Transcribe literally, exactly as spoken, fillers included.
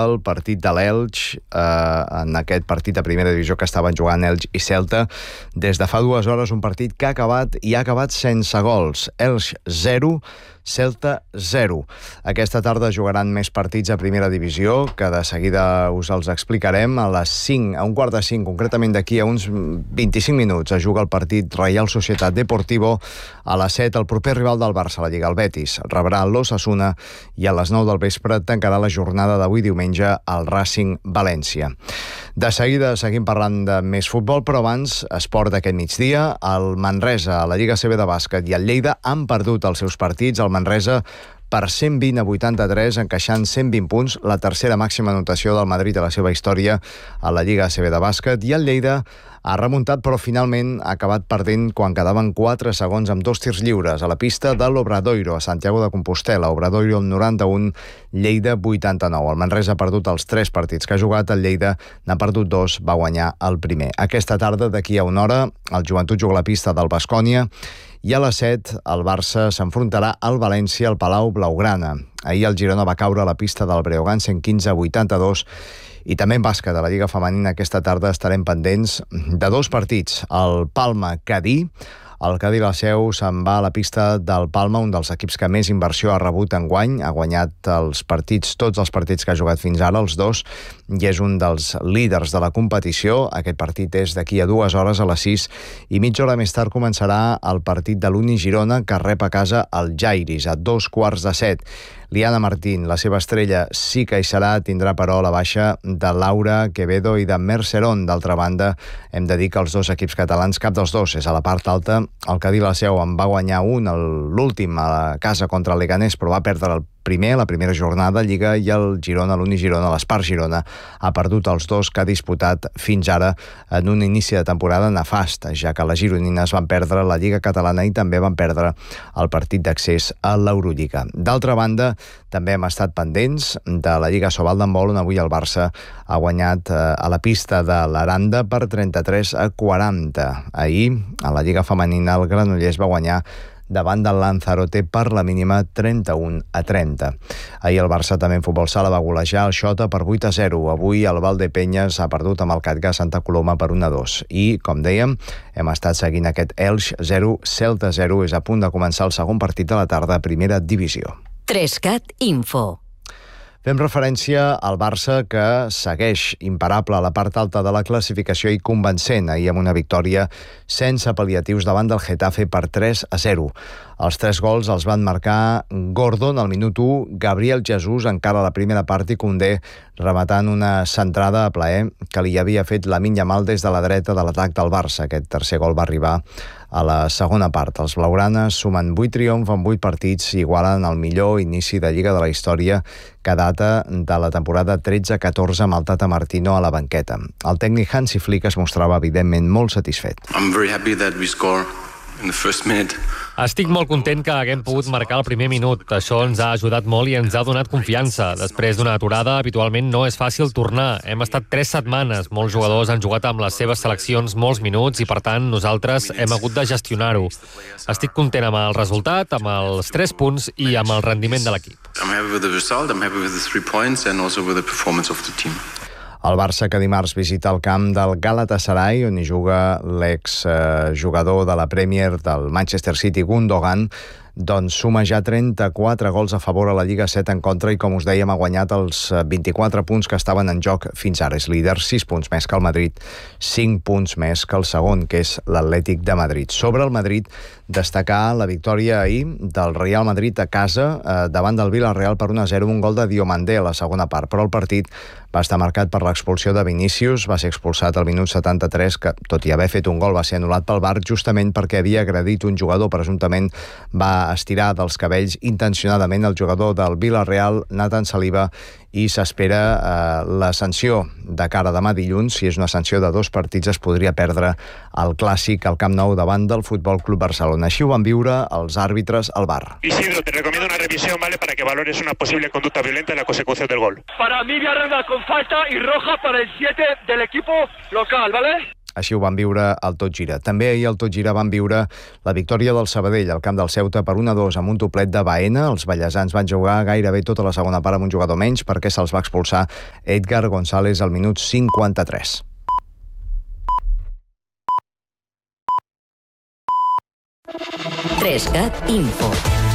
del partit de l'Elx, eh, en aquest partit de primera divisió que estaven jugant Elx i Celta. Des de fa dues hores, un partit que ha acabat i ha acabat sense gols. Elx zero, Celta zero. Aquesta tarda jugaran més partits a primera divisió, que de seguida us els explicarem. A les cinc, a un quart de cinc, concretament d'aquí a uns vint-i-cinc minuts, es juga el partit Reial Societat Deportivo. A les set, el proper rival del Barça, la Lliga, el Betis, rebrà l'Osasuna, i a les nou del vespre tancarà la jornada d'avui diumenge el Racing València. De seguida seguim parlant de més futbol, però abans, esport d'aquest migdia. El Manresa, a la Lliga A C B de bàsquet, i el Lleida han perdut els seus partits. El Manresa per cent vint a vuitanta-tres, encaixant cent vint punts, la tercera màxima anotació del Madrid a la seva història a la Lliga A C B de bàsquet, i el Lleida ha remuntat, però finalment ha acabat perdent quan quedaven quatre segons amb dos tirs lliures a la pista de l'Obradoiro, a Santiago de Compostela. Obradoiro amb noranta-un, Lleida vuitanta-nou. El Manresa ha perdut els tres partits que ha jugat, el Lleida n'ha perdut dos, va guanyar el primer. Aquesta tarda, d'aquí a una hora, el Joventut juga a la pista del Baskonia, i a les set el Barça s'enfrontarà al València al Palau Blaugrana. Ahir el Girona va caure a la pista del Breogán cent quinze a vuitanta-dos. I també en bàsquet, a la Lliga Femenina, aquesta tarda estarem pendents de dos partits. El Palma-Cadí. El Cadí la Seu se'n va a la pista del Palma, un dels equips que més inversió ha rebut enguany. Ha guanyat els partits, tots els partits que ha jugat fins ara, els dos, i és un dels líders de la competició. Aquest partit és d'aquí a dues hores, a les sis, i mitja hora més tard començarà el partit de l'Uni Girona, que rep a casa el Jairis, a dos quarts de set. Liana Martín, la seva estrella, sí que hi serà, tindrà però la baixa de Laura Quevedo i de Mercerón. D'altra banda, hem de dir que els dos equips catalans, cap dels dos és a la part alta. El Cadí la Seu en va guanyar un, l'últim, a la casa contra el Leganés, però va perdre el primer, la primera jornada de Lliga, i el Girona, l'Uni Girona, l'Espart Girona, ha perdut els dos que ha disputat fins ara en un inici de temporada nefast, ja que les gironines van perdre la Lliga Catalana i també van perdre el partit d'accés a l'Eurolliga. D'altra banda, també hem estat pendents de la Lliga Sobal d'handbol, on avui el Barça ha guanyat a la pista de l'Aranda per trenta-tres a quaranta. Ahir, a la Lliga Femenina, el Granollers va guanyar davant del Lanzarote per la mínima trenta-un a trenta. Ahir el Barça també en futbol sala va golejar el Xota per vuit a zero. Avui el Valdepeñas ha perdut amb el Catga Santa Coloma per un a dos. I, com dèiem, hem estat seguint aquest Elx zero, Celta zero. És a punt de començar el segon partit de la tarda a primera divisió. Trescat Info. Fem referència al Barça, que segueix imparable a la part alta de la classificació i convencent, ahir amb una victòria sense pal·liatius davant del Getafe per tres a zero. Els tres gols els van marcar Gordon al minut u, Gabriel Jesús encara a la primera part i Koundé rematant una centrada a plaer que li havia fet Lamine Yamal des de la dreta de l'atac del Barça. Aquest tercer gol va arribar a la segona part. Els blaugranes sumen vuit triomfs en vuit partits i igualen el millor inici de Lliga de la història, que data de la temporada tretze catorze amb el Tata Martino a la banqueta. El tècnic Hansi Flick es mostrava evidentment molt satisfet. I'm very happy that we score in the first minute. Estic molt content que haguem pogut marcar el primer minut. Això ens ha ajudat molt i ens ha donat confiança. Després d'una aturada, habitualment no és fàcil tornar. Hem estat tres setmanes. Molts jugadors han jugat amb les seves seleccions molts minuts i, per tant, nosaltres hem hagut de gestionar-ho. Estic content amb el resultat, amb els tres punts i amb el rendiment de l'equip. I'm happy with the result, I'm happy with the three points and also with the performance of the team. El Barça, que dimarts visita el camp del Galatasaray, on hi juga l'exjugador de la Premier del Manchester City, Gundogan, doncs suma ja trenta-quatre gols a favor a la Lliga, set en contra, i com us dèiem ha guanyat els vint-i-quatre punts que estaven en joc fins ara. És líder, sis punts més que el Madrid, cinc punts més que el segon, que és l'Atlètic de Madrid. Sobre el Madrid, destacar la victòria ahir del Real Madrid a casa eh, davant del Villarreal per un a zero, un gol de Diomandé a la segona part, però el partit va estar marcat per l'expulsió de Vinícius, va ser expulsat al minut setanta-tres, que tot i haver fet un gol va ser anul·lat pel V A R justament perquè havia agredit un jugador, presumptament va estirar dels cabells intencionadament el jugador del Villarreal, Nathan Saliba, i s'espera eh, la sanció de cara a demà dilluns. Si és una sanció de dos partits, es podria perdre el clàssic al Camp Nou davant del Futbol Club Barcelona. Així ho van viure els àrbitres al V A R. Isidro, te recomiendo una revisión, ¿vale? Para que valores una posible conducta violenta en la consecución del gol. Para mí, Villarreal con falta y roja para el siete del equipo local, ¿vale? Així ho van viure al Tot Gira. També ahir al Tot Gira van viure la victòria del Sabadell al camp del Ceuta per un a dos amb un doblet de Baena. Els ballesans van jugar gairebé tota la segona part amb un jugador menys perquè se'ls va expulsar Edgar González al minut cinquanta-tres. tres cat Info.